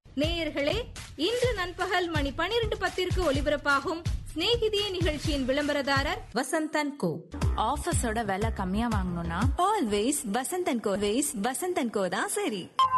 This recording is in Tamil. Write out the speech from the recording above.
நேயர்களே, இன்று நண்பகல் மணி 12:10 ஒலிபரப்பாகும் ஸ்நேகிதியே நிகழ்ச்சியின் விளம்பரதாரர் வசந்தன் கோ. ஆஃபீஸோட விலை கம்மியா வாங்கணும்னா ஆல்வேஸ் வசந்தன் கோ தான் சரி.